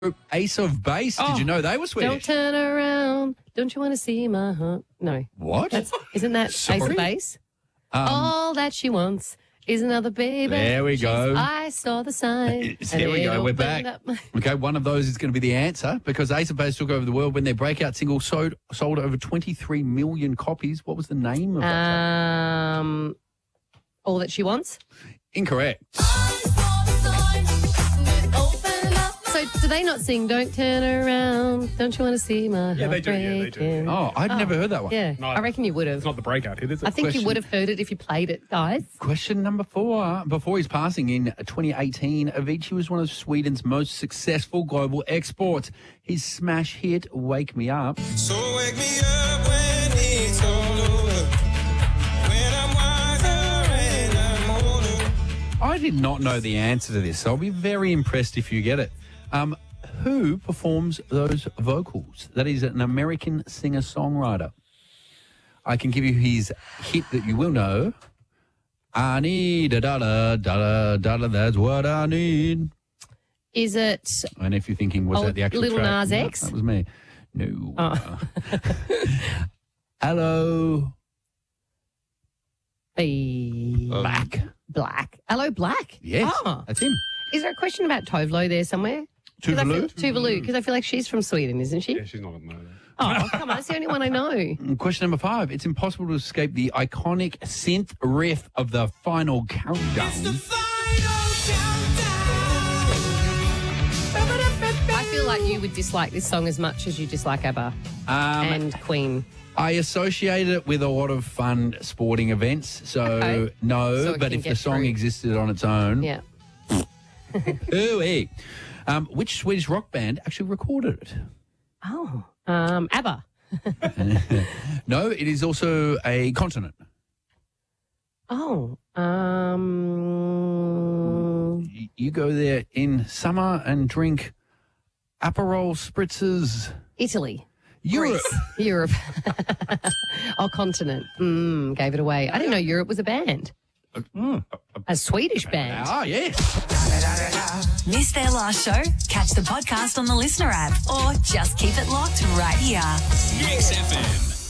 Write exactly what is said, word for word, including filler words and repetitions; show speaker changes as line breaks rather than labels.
Ace of Base.
Oh,
Did you know they were Swedish?
Don't turn around. Don't you want to see my heart? No.
What?
That's, isn't that Ace
Sorry?
of Base?
Um,
All that she wants is another baby.
There we
She's-
go.
I saw the sign.
There we go. We're back.
Up.
Okay, one of those is going to be the answer because Ace of Base took over the world when their breakout single sold, sold over twenty-three million copies. What was the name of that?
Um, all that she wants.
Incorrect.
So do they not sing "Don't Turn Around"? Don't you want to see my
Yeah,
heart
they do, yeah, they do,
breaking?
Oh, I'd never heard that one.
Yeah,
No,
I reckon you would have.
It's not the breakout hit, is it?
I think
Question-
you would have heard it if you played it, guys.
Question number four. Before his passing in twenty eighteen, Avicii was one of Sweden's most successful global exports. His smash hit, Wake Me Up.
So wake me up when it's all over. When I'm wiser and I'm older.
I did not know the answer to this, so I'll be very impressed if you get it. Um, who performs those vocals? That is an American singer-songwriter. I can give you his hit that you will know. I need a dollar, dollar, dollar, that's what I need.
Is it?
And if you're thinking, was
Oh,
that the actual
Lil
track?
Nas
No,
X?
that was me. No.
Oh.
Hello,
Be
Black.
Black. Hello, Black.
Yes,
Oh.
that's him.
Is there a question about Tovlo there somewhere? 'Cause I feel-
Tuvalu?
Tuvalu, because I feel like she's from Sweden, isn't she?
Yeah, she's not at the moment.
Oh, come on, it's the only one I know.
Question number five. It's impossible to escape the iconic synth riff of the final countdown.
I feel like you would dislike this song as much as you dislike ABBA
Um,
and Queen.
I associate it with a lot of fun sporting events, so
Okay.
no,
So it
but
can
if the
get
song
through.
existed on its own,
Yeah.
ooh-ee. Um, which Swedish rock band actually recorded it?
Oh, um, ABBA.
No, it is also a continent.
Oh, um,
Y- You go there in summer and drink Aperol spritzers.
Italy.
Europe.
Greece. Europe. Oh, continent. Mm, gave it away. I didn't know Europe was a band. A Swedish band.
Ah, yes.
Missed their last show? Catch the podcast on the Listener app or just keep it locked right here.
Mix F M.